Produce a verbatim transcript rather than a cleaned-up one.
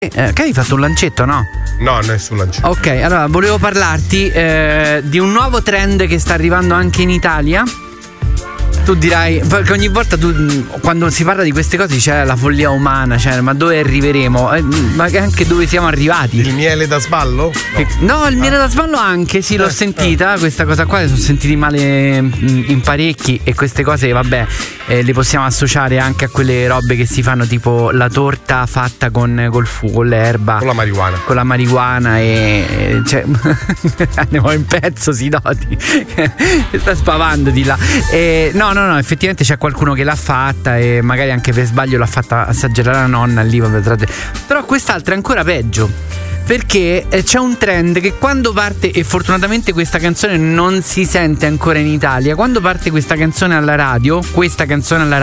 Eh, che hai fatto un lancetto, no? No, nessun lancetto. Ok, allora volevo parlarti eh, di un nuovo trend che sta arrivando anche in Italia. Tu dirai, perché ogni volta tu, quando si parla di queste cose, c'è la follia umana, cioè, ma dove arriveremo? Eh, ma anche dove siamo arrivati? Il miele da sballo? No, no il miele ah. da sballo anche, sì, l'ho eh, sentita, eh. questa cosa qua, sono sentiti male in parecchi, e queste cose, vabbè, eh, le possiamo associare anche a quelle robe che si fanno, tipo la torta fatta con col fu, con l'erba, con la marijuana. Con la marijuana e cioè andiamo in pezzo, si noti. Sta spavando di là. E, no, No, no, effettivamente c'è qualcuno che l'ha fatta e magari anche per sbaglio l'ha fatta assaggiare la nonna lì. Però quest'altra è ancora peggio, perché c'è un trend che quando parte, e fortunatamente questa canzone non si sente ancora in Italia, quando parte questa canzone alla radio, questa canzone alla radio